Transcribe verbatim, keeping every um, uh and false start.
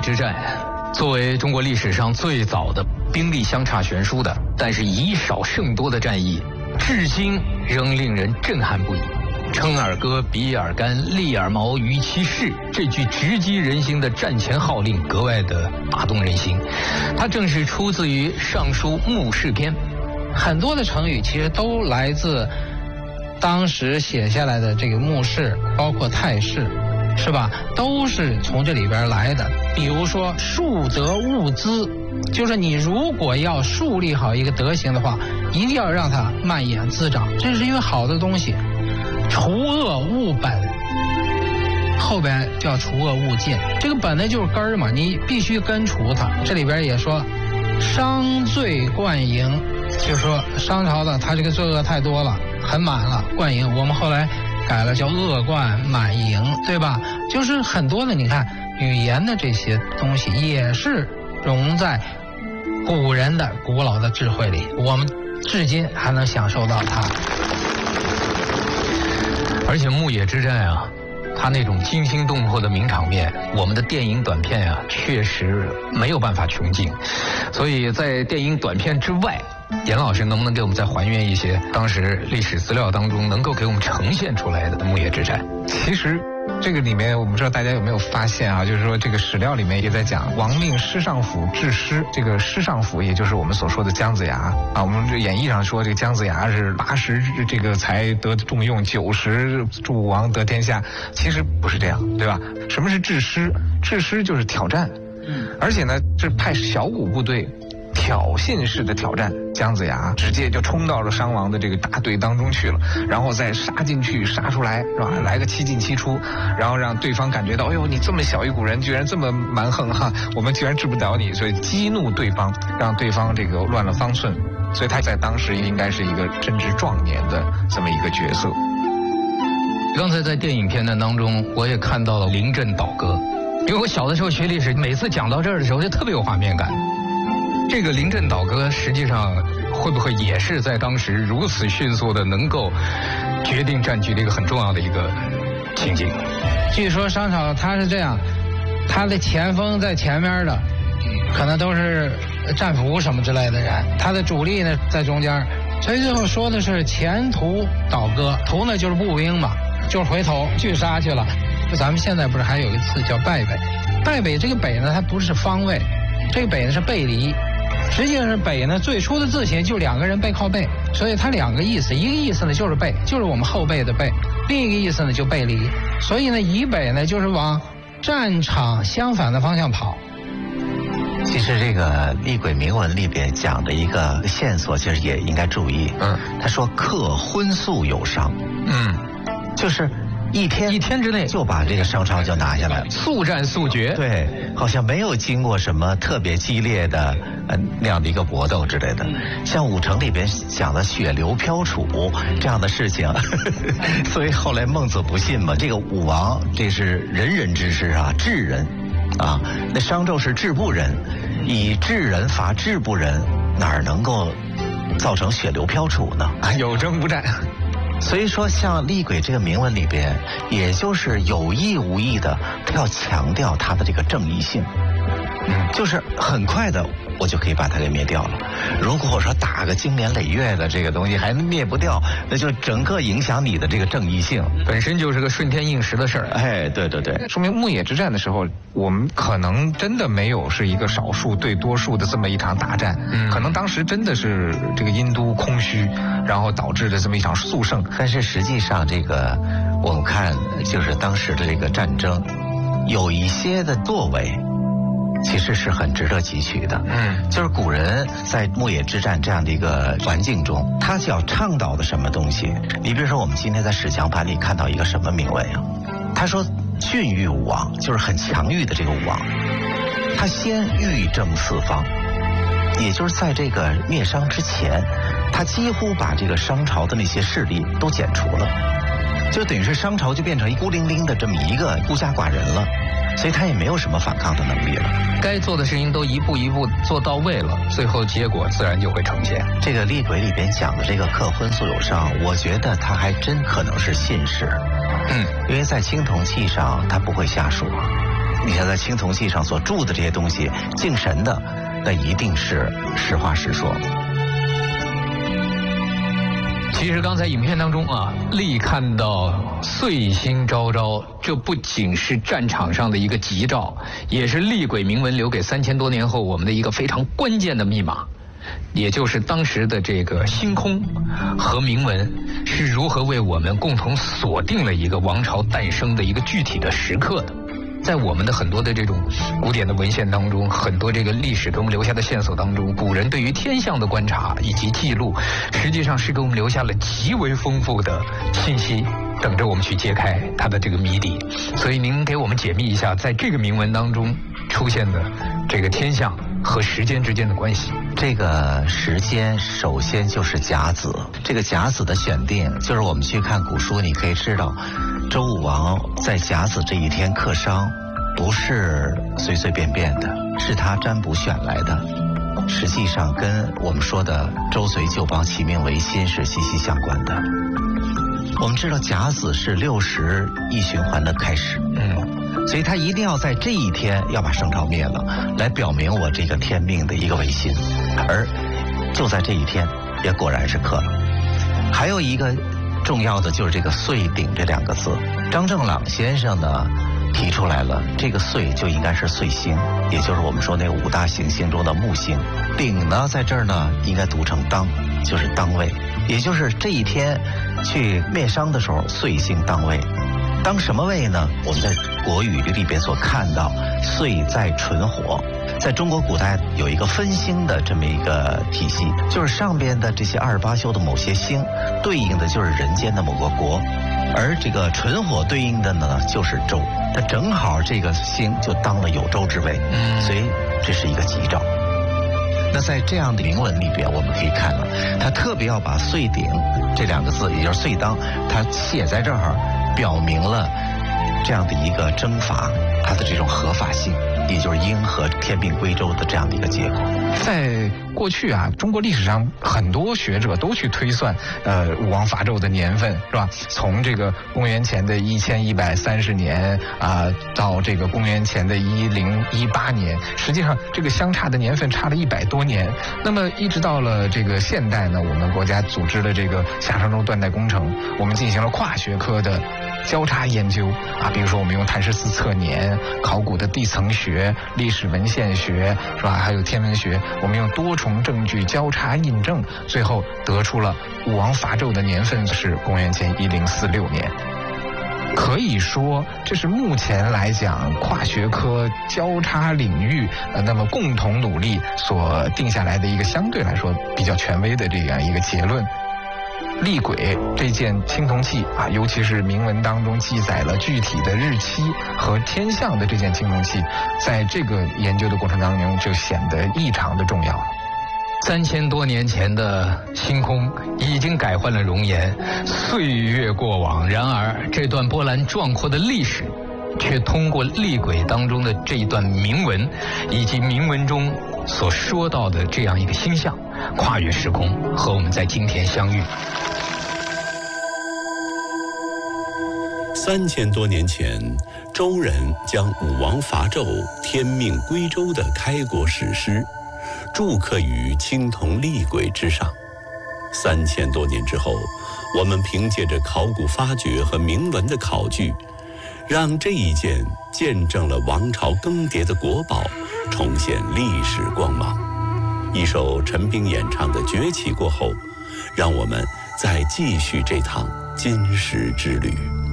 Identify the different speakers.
Speaker 1: 之战，作为中国历史上最早的兵力相差悬殊的，但是以少胜多的战役，至今仍令人震撼不已。称尔戈，比尔干，利尔毛，于其事，这句直击人心的战前号令格外的打动人心。它正是出自于《尚书·目视篇》。
Speaker 2: 很多的成语其实都来自当时写下来的这个目视，包括态势，是吧？都是从这里边来的。比如说树德物滋，就是你如果要树立好一个德行的话，一定要让它蔓延滋长，这是一个好的东西。除恶务本，后边叫除恶务尽，这个本呢就是根儿嘛，你必须根除它。这里边也说商罪贯盈，就是说商朝的它这个罪恶太多了，很满了，贯盈。我们后来改了叫恶贯满盈，对吧？就是很多的，你看语言的这些东西也是融在古人的古老的智慧里，我们至今还能享受到它。
Speaker 1: 而且牧野之战啊，它那种惊心动魄的名场面，我们的电影短片啊，确实没有办法穷尽。所以在电影短片之外，严老师能不能给我们再还原一些当时历史资料当中能够给我们呈现出来的牧野之战？
Speaker 3: 其实这个里面我不知道大家有没有发现啊，就是说这个史料里面也在讲王命师尚府治师，这个师尚府也就是我们所说的姜子牙啊。我们这演义上说这个姜子牙是八十这个才得重用，九十助武王得天下，其实不是这样，对吧？什么是治师？治师就是挑战，嗯，而且呢是派小股部队挑衅式的挑战，姜子牙直接就冲到了商王的这个大队当中去了，然后再杀进去，杀出来，是吧？来个七进七出，然后让对方感觉到，哎呦，你这么小一股人，居然这么蛮横哈，我们居然治不了你，所以激怒对方，让对方这个乱了方寸，所以他在当时应该是一个正值壮年的这么一个角色。
Speaker 1: 刚才在电影片段当中，我也看到了临阵倒戈，因为我小的时候学历史，每次讲到这儿的时候就特别有画面感。这个临阵倒戈实际上会不会也是在当时如此迅速的能够决定战局的一个很重要的一个情景？
Speaker 2: 据说商朝他是这样，他的前锋在前面的可能都是战俘什么之类的人，他的主力呢在中间，所以最后说的是前途倒戈，途呢就是步兵嘛，就是回头拒杀去了。咱们现在不是还有一个词叫败北？败北这个北呢，它不是方位，这个北呢是背离。实际上是北呢，最初的字形就两个人背靠背，所以它两个意思，一个意思呢就是背，就是我们后背的背；另一个意思呢就背离。所以呢，以北呢就是往战场相反的方向跑。
Speaker 4: 其实这个厉鬼铭文里边讲的一个线索，其实也应该注意。嗯，他说克荤素有商，嗯，就是一天
Speaker 1: 一天之内
Speaker 4: 就把这个商朝就拿下来了，
Speaker 1: 速战速决。
Speaker 4: 对，好像没有经过什么特别激烈的呃那样的一个搏斗之类的。像武城里边讲的血流飘杵这样的事情，呵呵，所以后来孟子不信嘛，这个武王这是仁人之师啊，智人啊，那商纣是智不仁，以智人伐智不仁，哪儿能够造成血流飘杵呢？
Speaker 3: 有征无战。
Speaker 4: 所以说，像厉鬼这个铭文里边，也就是有意无意的，他要强调他的这个正义性，嗯，就是很快的我就可以把它给灭掉了。如果说打个经年累月的这个东西还灭不掉，那就整个影响你的这个正义性，
Speaker 1: 本身就是个顺天应时的事儿。
Speaker 4: 哎，对对对，
Speaker 3: 说明牧野之战的时候，我们可能真的没有是一个少数对多数的这么一场大战，嗯，可能当时真的是这个殷都空虚，然后导致的这么一场速胜。
Speaker 4: 但是实际上，这个我们看就是当时的这个战争，有一些的作为，其实是很值得汲取的。嗯，就是古人在牧野之战这样的一个环境中，他要倡导的什么东西？你比如说，我们今天在史强盘里看到一个什么铭文呀？他说训育武王，就是很强欲的这个武王，他先欲征四方。也就是在这个灭商之前，他几乎把这个商朝的那些势力都剪除了，就等于是商朝就变成一孤零零的这么一个孤家寡人了，所以他也没有什么反抗的能力了。
Speaker 1: 该做的事情都一步一步做到位了，最后结果自然就会呈现。
Speaker 4: 这个厉鬼里边讲的这个克荤素有商，我觉得他还真可能是信使，嗯，因为在青铜器上他不会瞎说。 你看在青铜器上所铸的这些东西，敬神的，那一定是实话实说。
Speaker 1: 其实刚才影片当中啊，力看到岁星昭昭，这不仅是战场上的一个吉兆，也是厉鬼铭文留给三千多年后我们的一个非常关键的密码，也就是当时的这个星空和铭文是如何为我们共同锁定了一个王朝诞生的一个具体的时刻的。在我们的很多的这种古典的文献当中，很多这个历史给我们留下的线索当中，古人对于天象的观察以及记录，实际上是给我们留下了极为丰富的信息，等着我们去揭开它的这个谜底。所以您给我们解密一下，在这个铭文当中出现的这个天象和时间之间的关系。
Speaker 4: 这个时间首先就是甲子，这个甲子的选定，就是我们去看古书，你可以知道，周武王在甲子这一天克商，不是随随便便的，是他占卜选来的。实际上跟我们说的周隋旧邦齐命维新是息息相关的。我们知道甲子是六十一循环的开始，嗯，所以他一定要在这一天要把商朝灭了，来表明我这个天命的一个维新。而就在这一天，也果然是克了。还有一个重要的就是这个岁鼎这两个字，张正朗先生呢提出来了，这个岁就应该是岁星，也就是我们说那个五大行星中的木星。鼎呢在这儿呢应该读成当，就是当位，也就是这一天去灭商的时候，岁星当位。当什么位呢？我们在国语里边所看到，岁在纯火。在中国古代有一个分星的这么一个体系，就是上边的这些二十八宿的某些星，对应的就是人间的某个国，而这个纯火对应的呢就是周，它正好这个星就当了有周之位，所以这是一个吉兆。那在这样的铭文里边，我们可以看到，他特别要把岁鼎这两个字，也就是岁当，他写在这儿，表明了这样的一个征伐它的这种合法性，也就是应和天命归周的这样的一个结果。
Speaker 3: 在过去啊，中国历史上很多学者都去推算，呃，武王伐纣的年份，是吧？从这个公元前的一千一百三十年啊、呃，到这个公元前的一零一八年，实际上这个相差的年份差了一百多年。那么一直到了这个现代呢，我们国家组织了这个夏商周断代工程，我们进行了跨学科的交叉研究啊，比如说我们用碳十四测年、考古的地层学、历史文献学，是吧？还有天文学，我们用多重证据交叉印证，最后得出了武王伐纣的年份是公元前一零四六年。可以说，这是目前来讲跨学科交叉领域，呃，那么共同努力所定下来的一个相对来说比较权威的这样一个结论。厉鬼这件青铜器啊，尤其是铭文当中记载了具体的日期和天象的这件青铜器，在这个研究的过程当中就显得异常的重要了。
Speaker 1: 三千多年前的星空已经改换了容颜，岁月过往，然而这段波澜壮阔的历史却通过厉鬼当中的这一段铭文以及铭文中所说到的这样一个星象，跨越时空和我们在今天相遇。
Speaker 5: 三千多年前，周人将武王伐纣、天命归周的开国史诗铸刻于青铜厉鬼之上。三千多年之后，我们凭借着考古发掘和铭文的考据，让这一件见证了王朝更迭的国宝重现历史光芒。一首陈冰演唱的《崛起》过后，让我们再继续这趟金石之旅。